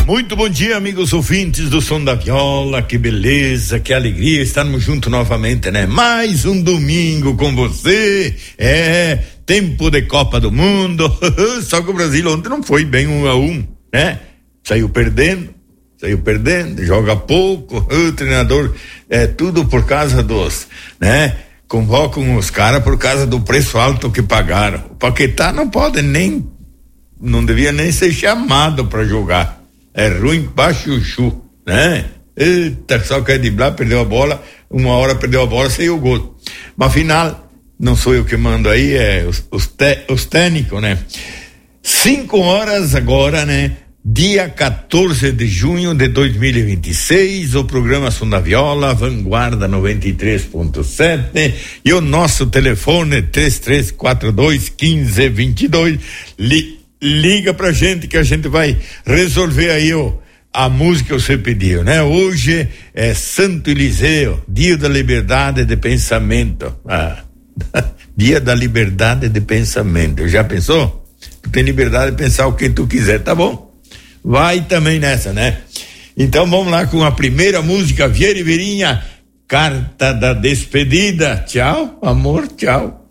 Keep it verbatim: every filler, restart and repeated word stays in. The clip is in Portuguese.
Muito bom dia, amigos ouvintes do Som da Viola, que beleza, que alegria estarmos juntos novamente, né? Mais um domingo com você, é, tempo de Copa do Mundo, só que o Brasil ontem não foi bem um a um, né? Saiu perdendo, saiu perdendo, joga pouco, o treinador, é tudo por causa dos, né? Convocam os caras por causa do preço alto que pagaram. O Paquetá não pode nem, não devia nem ser chamado para jogar. É ruim pra chuchu, né? Eita, só quer driblar, perdeu a bola, uma hora perdeu a bola, saiu o gol. Mas afinal, não sou eu que mando aí, é os, os, te, os técnicos, né? Cinco horas agora, né? Dia quatorze de junho de dois mil e vinte e seis, o programa Som da Viola, Vanguarda noventa e três ponto sete, e o nosso telefone três três quatro dois, um cinco dois dois. Li, liga pra gente que a gente vai resolver aí o, a música que você pediu, né? Hoje é Santo Eliseu, dia da liberdade de pensamento. Ah, dia da liberdade de pensamento. Já pensou? Tu tem liberdade de pensar o que tu quiser, tá bom? Vai também nessa, né? Então vamos lá com a primeira música, Vieira e Veirinha, Carta da Despedida. Tchau, amor, tchau.